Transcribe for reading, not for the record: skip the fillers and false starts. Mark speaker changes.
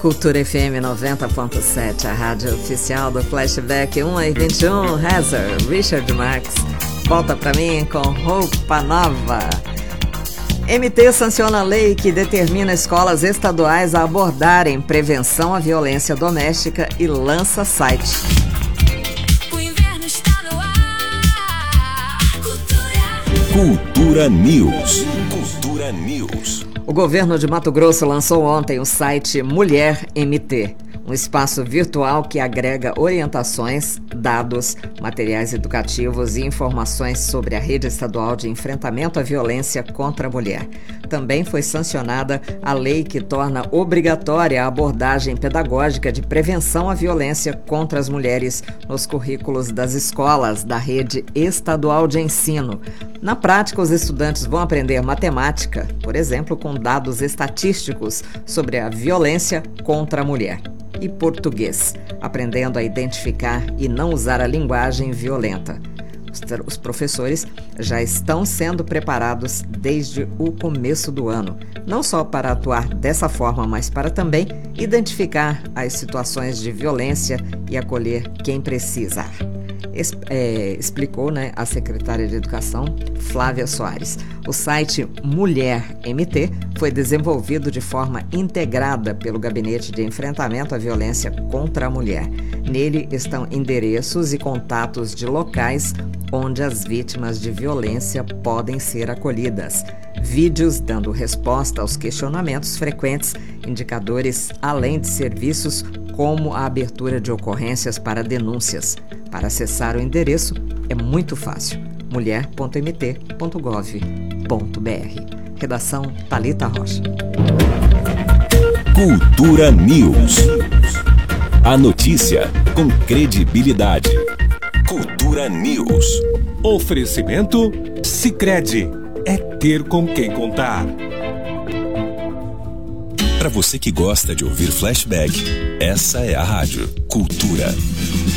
Speaker 1: Cultura FM 90.7, a rádio oficial do Flashback 1h21, Hazard, Richard Marx, volta pra mim com roupa nova. MT sanciona a lei que determina escolas estaduais a abordarem prevenção à violência doméstica e lança site.
Speaker 2: O inverno está no ar.
Speaker 3: Cultura News. Cultura News.
Speaker 1: O governo de Mato Grosso lançou ontem o site Mulher MT, um espaço virtual que agrega orientações, dados, materiais educativos e informações sobre a rede estadual de enfrentamento à violência contra a mulher. Também foi sancionada a lei que torna obrigatória a abordagem pedagógica de prevenção à violência contra as mulheres nos currículos das escolas da rede estadual de ensino. Na prática, os estudantes vão aprender matemática, por exemplo, com dados estatísticos sobre a violência contra a mulher, e português, aprendendo a identificar e não usar a linguagem violenta. Os professores já estão sendo preparados desde o começo do ano, não só para atuar dessa forma, mas para também identificar as situações de violência e acolher quem precisar. Explicou, a secretária de Educação, Flávia Soares. O site Mulher MT foi desenvolvido de forma integrada pelo Gabinete de Enfrentamento à Violência contra a Mulher. Nele estão endereços e contatos de locais onde as vítimas de violência podem ser acolhidas, vídeos dando resposta aos questionamentos frequentes, indicadores além de serviços como a abertura de ocorrências para denúncias. Para acessar o endereço é muito fácil: mulher.mt.gov.br. Redação Thalita Rocha.
Speaker 3: Cultura News. A notícia com credibilidade. Cultura News.
Speaker 4: Oferecimento Sicredi. É ter com quem contar.
Speaker 3: Para você que gosta de ouvir Flashback, essa é a rádio Cultura.